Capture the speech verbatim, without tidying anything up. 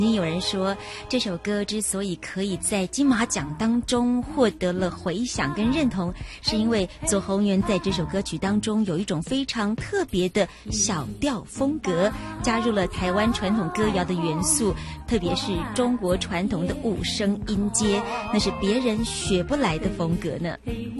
有人说，这首歌之所以可以在金马奖当中获得了回响跟认同，是因为左宏元在这首歌曲当中有一种非常特别的小调风格，加入了台湾传统歌谣的元素，特别是中国传统的五声音阶，那是别人学不来的风格呢。